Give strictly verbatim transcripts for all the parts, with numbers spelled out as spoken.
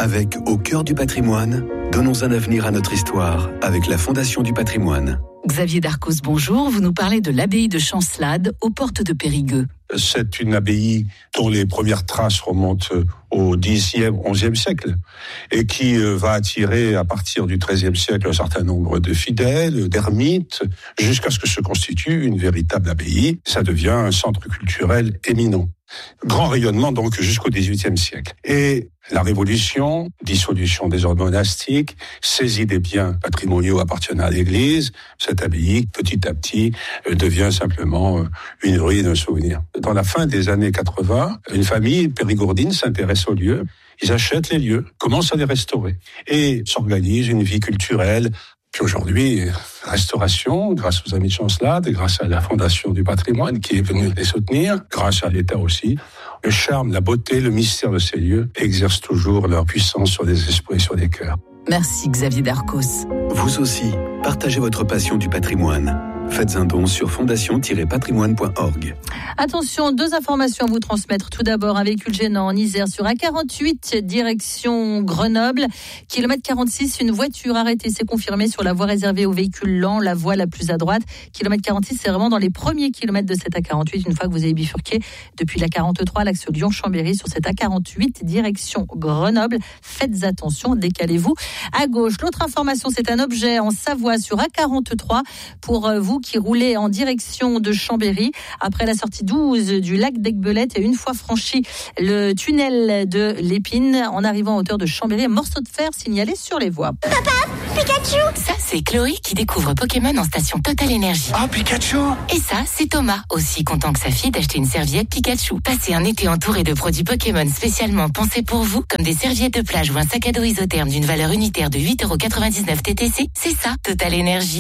Avec Au cœur du patrimoine, donnons un avenir à notre histoire avec la Fondation du patrimoine. Xavier Darcos, bonjour. Vous nous parlez de l'abbaye de Chancelade, aux portes de Périgueux. C'est une abbaye dont les premières traces remontent au dixième, onzième siècle et qui va attirer à partir du treizième siècle un certain nombre de fidèles, d'ermites, jusqu'à ce que se constitue une véritable abbaye. Ça devient un centre culturel éminent. Grand rayonnement donc jusqu'au dix-huitième siècle. Et la Révolution, dissolution des ordres monastiques, saisie des biens patrimoniaux appartenant à l'Église, cette abbaye, petit à petit, devient simplement une ruine, un souvenir. Dans la fin des années quatre-vingts, une famille périgourdine s'intéresse aux lieux. Ils achètent les lieux, commencent à les restaurer et s'organise une vie culturelle. Puis aujourd'hui, restauration, grâce aux Amis de Chancelade, grâce à la Fondation du patrimoine qui est venue les soutenir, grâce à l'État aussi. Le charme, la beauté, le mystère de ces lieux exercent toujours leur puissance sur des esprits, sur des cœurs. Merci Xavier Darcos. Vous aussi, partagez votre passion du patrimoine. Faites un don sur fondation tiret patrimoine point org. Attention, deux informations à vous transmettre. Tout d'abord, un véhicule gênant en Isère sur A quarante-huit, direction Grenoble. Kilomètre quarante-six, une voiture arrêtée, c'est confirmé sur la voie réservée aux véhicules lents, la voie la plus à droite. Kilomètre quarante-six, c'est vraiment dans les premiers kilomètres de cette A quarante-huit, une fois que vous avez bifurqué depuis la quarante-trois, l'axe Lyon-Chambéry sur cette A quarante-huit, direction Grenoble. Faites attention, décalez-vous à gauche. L'autre information, c'est un objet en Savoie sur A quarante-trois pour vous qui roulait en direction de Chambéry après la sortie douze du lac d'Aiguebelette et une fois franchi le tunnel de l'Épine en arrivant à hauteur de Chambéry, un morceau de fer signalé sur les voies. Papa, Pikachu! Ça, c'est Chloé qui découvre Pokémon en station Total Énergie. Ah, Pikachu! Et ça, c'est Thomas, aussi content que sa fille d'acheter une serviette Pikachu. Passez un été entouré de produits Pokémon spécialement pensés pour vous, comme des serviettes de plage ou un sac à dos isotherme d'une valeur unitaire de huit euros quatre-vingt-dix-neuf T T C. C'est ça, Total Énergie.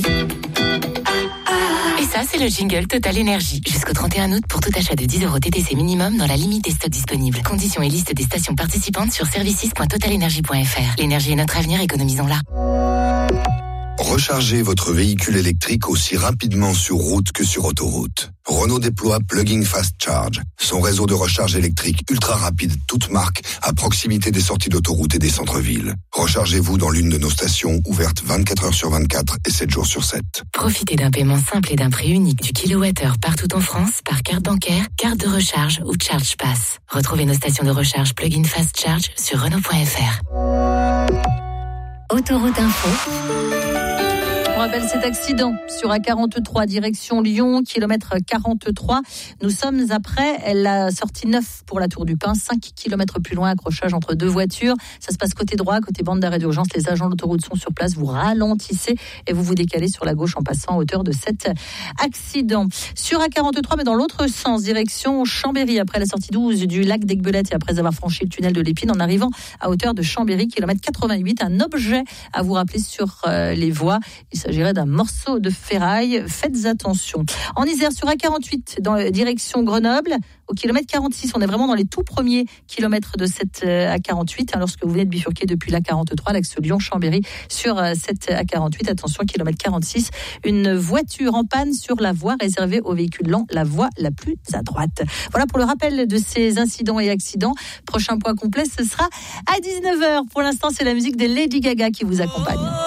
Et ça, c'est le jingle Total Énergie. Jusqu'au trente et un août, pour tout achat de dix euros T T C minimum dans la limite des stocks disponibles. Conditions et liste des stations participantes sur services point total énergie point f r. L'énergie est notre avenir, économisons-la. Rechargez votre véhicule électrique aussi rapidement sur route que sur autoroute. Renault déploie Plug-in Fast Charge, son réseau de recharge électrique ultra rapide, toute marque, à proximité des sorties d'autoroute et des centres-villes. Rechargez-vous dans l'une de nos stations ouvertes vingt-quatre heures sur vingt-quatre et sept jours sur sept. Profitez d'un paiement simple et d'un prix unique du kilowattheure partout en France par carte bancaire, carte de recharge ou Charge Pass. Retrouvez nos stations de recharge Plug-in Fast Charge sur Renault point f r. Autoroute Info. On rappelle cet accident sur A quarante-trois, direction Lyon, kilomètre quarante-trois. Nous sommes après la sortie neuf pour la Tour du Pin, cinq kilomètres plus loin, accrochage entre deux voitures. Ça se passe côté droit, côté bande d'arrêt d'urgence. Les agents de l'autoroute sont sur place, vous ralentissez et vous vous décalez sur la gauche en passant à hauteur de cet accident. Sur A quarante-trois, mais dans l'autre sens, direction Chambéry, après la sortie douze du lac d'Aiguebelette et après avoir franchi le tunnel de l'Épine, en arrivant à hauteur de Chambéry, kilomètre quatre-vingt-huit, un objet à vous rappeler sur euh, les voies. Il s'agirait d'un morceau de ferraille. Faites attention. En Isère, sur A quarante-huit, dans la direction Grenoble, au kilomètre quarante-six, on est vraiment dans les tout premiers kilomètres de cette A quarante-huit. Hein, lorsque vous venez de bifurquer depuis l'A quarante-trois, l'axe Lyon-Chambéry, sur cette A quarante-huit, attention, kilomètre quarante-six, une voiture en panne sur la voie réservée aux véhicules lents, la voie la plus à droite. Voilà pour le rappel de ces incidents et accidents. Prochain point complet, ce sera à dix-neuf heures. Pour l'instant, c'est la musique de Lady Gaga qui vous accompagne.